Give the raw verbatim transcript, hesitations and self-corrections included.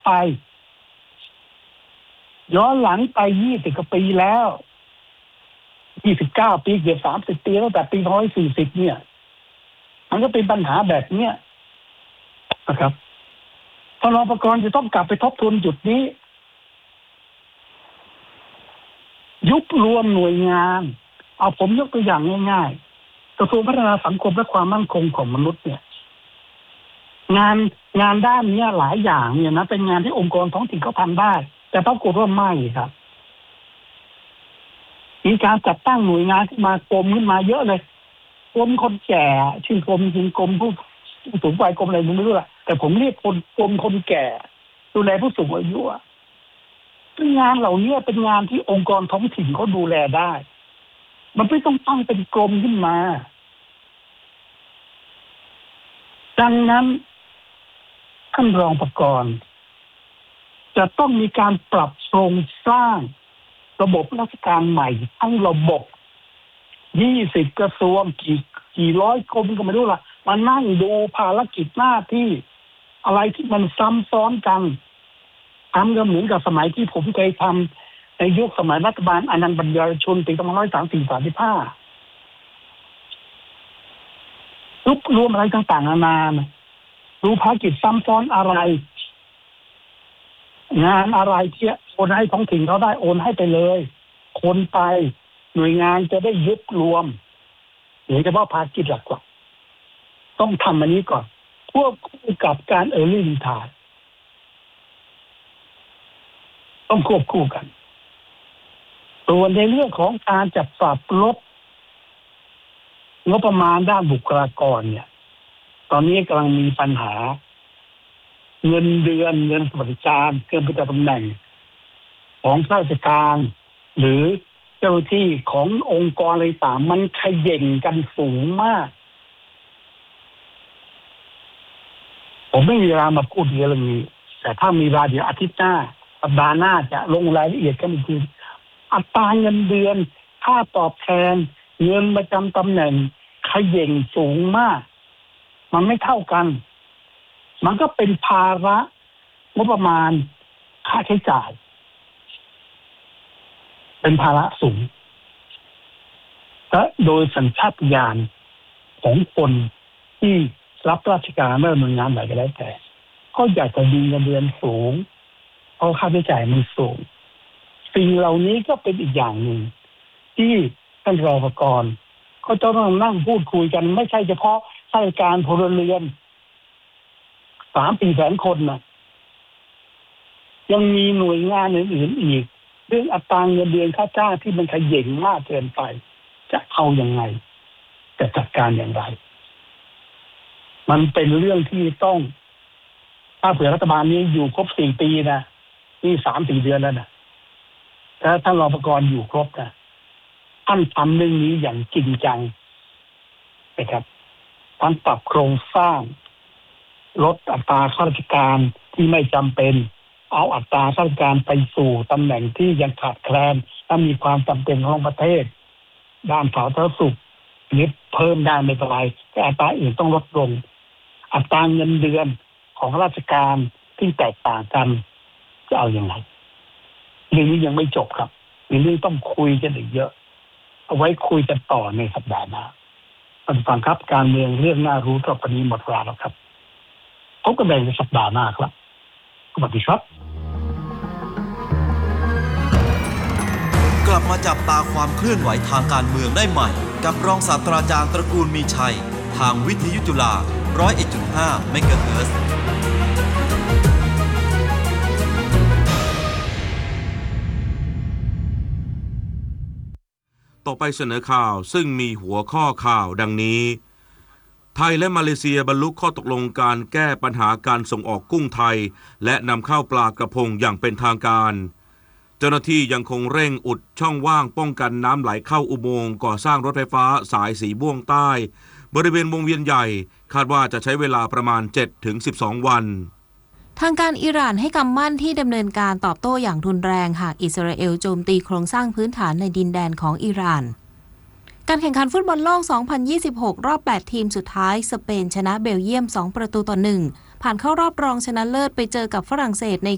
ไปย้อนหลังไปยี่สิบกว่าปีแล้วยี่สิบเก้าปีเกือบสามสิบปีตั้งแต่ปีสองพันห้าร้อยสี่สิบเนี่ยมันก็เป็นปัญหาแบบเนี้ยนะครับพรปกรจะต้องกลับไปทบทวนจุดนี้ยุบรวมหน่วยงานเอาผมยกตัวอย่างง่ายๆกระทรวงพัฒนาสังคมและความมั่นคงของมนุษย์เนี่ยงานงานด้านนี้หลายอย่างเนี่ยนะเป็นงานที่องค์กรท้องถิ่นเขาทำได้แต่ปรากฏว่าไม่ครับมีการจัดตั้งหน่วยงานขึ้นมากรมขึ้นมาเยอะเลยกรมคนแก่ชื่อกรมจริงกรมผู้สูงวัยกรมอะไรไม่รู้ละแต่ผมเรียกคนกรมคนแก่ดูแลผู้สูงอายุงานเหล่านี้เป็นงานที่องค์กรท้องถิ่นเขาดูแลได้มันไม่ต้องตั้งเป็นกรมขึ้นมาดังนั้นท่านรองประกรณ์จะต้องมีการปรับโครงสร้างระบบราชการใหม่ทั้งระบบยี่สิบกระทรวงกี่กี่ร้อยกรมก็ไม่รู้ล่ะมานั่งดูภารกิจหน้าที่อะไรที่มันซ้ำซ้อนกันทำก็เหมือนกับสมัยที่ผมเคยทำในยุคสมัยรัฐบาลอนันต์ปัญญารชุนปีสองพันห้าร้อยสามสิบ สามสิบห้ายุบรวมอะไรต่างๆนานาดูภารกิจซ้ำซ้อนอะไรงานอะไรที่โอนให้ท้องถิ่นเขาได้โอนให้ไปเลยคนไปหน่วยงานจะได้ยุบรวมโดยเฉพาะภารกิจหลักๆต้องทำอันนี้ก่อนควบคู่กับการเออร์ลี่รีไทร์ต้องควบคู่กันส่วนในเรื่องของการจัดปรับลดงบประมาณด้านบุคลากรเนี่ยตอนนี้กำลังมีปัญหาเงินเดือนเงินสวัสดิการเกินประจำตำแหน่งของข้าราชการหรือเจ้าหน้าที่ขององค์กรอะไรต่างมันเขย่งกันสูงมากผมไม่มีเวลามาพูดเรื่องนี้แต่ถ้ามีเวลาเดี๋ยวอาทิตย์หน้าสัปดาห์หน้าจะลงรายละเอียดกันอีกทีอัตราเงินเดือนค่าตอบแทนเงินประจำตำแหน่งเขย่งสูงมากมันไม่เท่ากันมันก็เป็นภาระงบประมาณค่าใช้จ่ายเป็นภาระสูงและโดยสัญชาตญาณของคนที่รับราชการไม่ว่าหน่วยงานไหนก็แล้วแต่ก็อยากจะมีเงินเดือนสูงเพราะค่าใช้จ่ายมันสูงสิ่งเหล่านี้ก็เป็นอีกอย่างหนึ่งที่ท่านรองประกรณ์ก็จะต้องนั่งพูดคุยกันไม่ใช่เฉพาะข้าราชการพลเรือนสามสี่แสนคนนะยังมีหน่วยงานอื่นๆอีกเรื่องอัตราเงินเดือนค่าจ้างที่มันขย่งมากเกินไปจะเอาอย่างไงจะจัดการอย่างไรมันเป็นเรื่องที่ต้องถ้าเผื่อรัฐบาลนี้อยู่ครบสี่ปีนะนี่สามสี่เดือนแล้วนะถ้าท่านรองประกรณ์อยู่ครบนะท่านทำเรื่องนี้อย่างจริงจังนะครับทั้งปรับโครงสร้างลดอัตราข้าราชการที่ไม่จำเป็นเอาอัตราข้าราชการไปสู่ตำแหน่งที่ยังขาดแคลนและมีความจำเป็นของประเทศด้านสาธารณสุขนี้เพิ่มได้ไม่เป็นไรแต่อัตราอื่นต้องลดลงอัตราเงินเดือนของราชการที่แตกต่างกันจะเอาอย่างไรเรื่องนี้ยังไม่จบครับมีเรื่องต้องคุยกันอีกเยอะเอาไว้คุยกันต่อในสัปดาห์หน้าท่านฟังครับการเมืองเรื่องน่ารู้ต่อไปนี้หมดเวลาแล้วครับพบกันใหม่ในสัปดาห์หน้าครับสวัสดีครับกลับมาจับตาความเคลื่อนไหวทางการเมืองได้ใหม่กับรองศาสตราจารย์ตระกูลมีชัยทางวิทยุจุฬา หนึ่งศูนย์เอ็ดจุดห้า เมกะเฮิรตซ์ต่อไปเสนอข่าวซึ่งมีหัวข้อข่าวดังนี้ไทยและมาเลเซียบรรลุข้อตกลงการแก้ปัญหาการส่งออกกุ้งไทยและนำเข้าปลากระพงอย่างเป็นทางการเจ้าหน้าที่ยังคงเร่งอุดช่องว่างป้องกันน้ำไหลเข้าอุโมงค์ก่อสร้างรถไฟฟ้าสายสีม่วงใต้บริเวณวงเวียนใหญ่คาดว่าจะใช้เวลาประมาณ เจ็ดถึงสิบสอง วันทางการอิหร่านให้คำมั่นที่ดำเนินการตอบโต้อย่างรุนแรงหากอิสราเอลโจมตีโครงสร้างพื้นฐานในดินแดนของอิหร่านการแข่งขันฟุตบอลโลก สองพันยี่สิบหก รอบ แปด ทีมสุดท้ายสเปนชนะเบลเยียม สอง ประตูต่อ หนึ่ง ผ่านเข้ารอบรองชนะเลิศไปเจอกับฝรั่งเศสใน